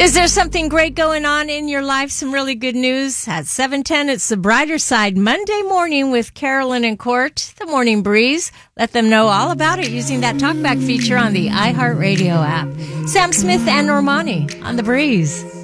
Is there something great going on in your life? Some really good news. At 7:10, it's The Brighter Side Monday morning with Carolyn and Court, the Morning Breeze. Let them know all about it using that talkback feature on the iHeartRadio app. Sam Smith and Normani on The Breeze.